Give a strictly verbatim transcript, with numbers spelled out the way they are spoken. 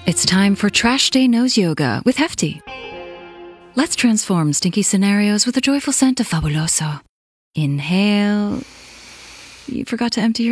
It's time for Trash Day Nose Yoga with Hefty. Let's transform stinky scenarios with the joyful scent of Fabuloso. Inhale. You forgot to empty your